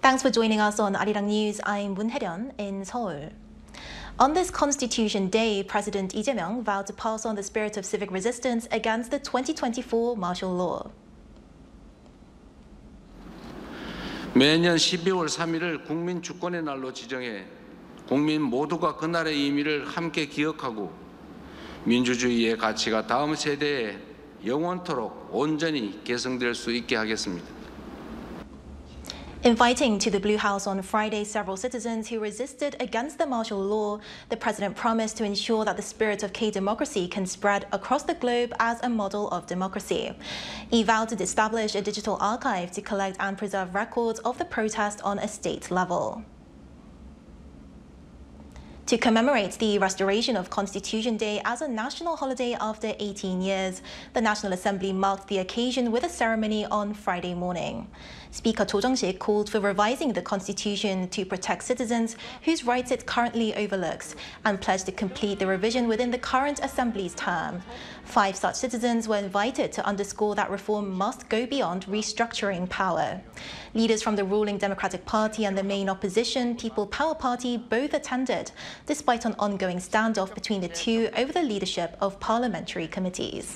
Thanks for joining us on Arirang News. I'm Moon Hae-ryun in Seoul. On this Constitution Day, President Lee Jae-myung vowed to pass on the spirit of civic resistance against the 2024 martial law. 매년 12월 3일을 국민 주권의 날로 지정해 국민 모두가 그날의 의미를 함께 기억하고 민주주의의 가치가 다음 세대에 영원토록 온전히 계승될 수 있게 하겠습니다. Inviting to the Blue House on Friday several citizens who resisted against the martial law, the president promised to ensure that the spirit of K-democracy can spread across the globe as a model of democracy. He vowed to establish a digital archive to collect and preserve records of the protest on a state level. To commemorate the restoration of Constitution Day as a national holiday after 18 years, the National Assembly marked the occasion with a ceremony on Friday morning. Speaker Cho Jung-sik called for revising the Constitution to protect citizens whose rights it currently overlooks and pledged to complete the revision within the current Assembly's term. 5 such citizens were invited to underscore that reform must go beyond restructuring power. Leaders from the ruling Democratic Party and the main opposition, People Power Party, both attended, despite an ongoing standoff between the two over the leadership of parliamentary committees.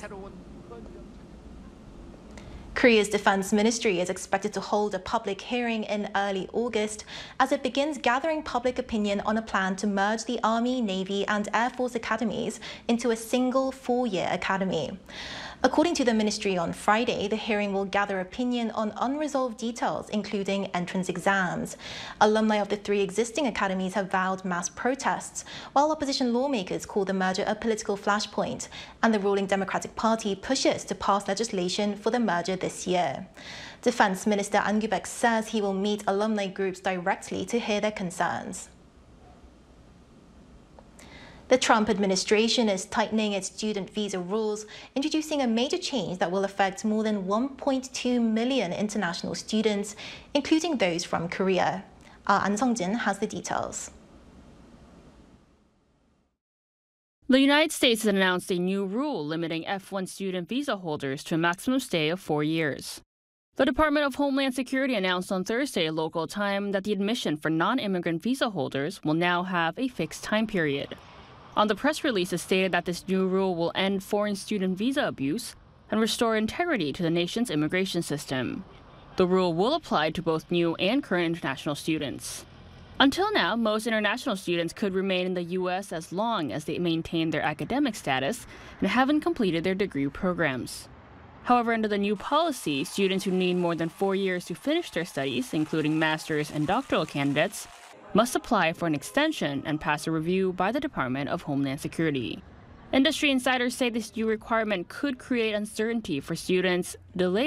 Korea's Defense Ministry is expected to hold a public hearing in early August as it begins gathering public opinion on a plan to merge the Army, Navy and Air Force academies into a single 4-year academy. According to the ministry on Friday, the hearing will gather opinion on unresolved details, including entrance exams. Alumni of the 3 existing academies have vowed mass protests, while opposition lawmakers call the merger a political flashpoint, and the ruling Democratic Party pushes to pass legislation for the merger this year. Defense Minister An Kyu-baek says he will meet alumni groups directly to hear their concerns. The Trump administration is tightening its student visa rules, introducing a major change that will affect more than 1.2 million international students, including those from Korea. An Sung-jin has the details. The United States has announced a new rule limiting F-1 student visa holders to a maximum stay of 4 years. The Department of Homeland Security announced on Thursday local time that the admission for non-immigrant visa holders will now have a fixed time period. On the press release, it stated that this new rule will end foreign student visa abuse and restore integrity to the nation's immigration system. The rule will apply to both new and current international students. Until now, most international students could remain in the U.S. as long as they maintain their academic status and haven't completed their degree programs. However, under the new policy, students who need more than 4 years to finish their studies, including master's and doctoral candidates, must apply for an extension and pass a review by the Department of Homeland Security. Industry insiders say this new requirement could create uncertainty for students, delay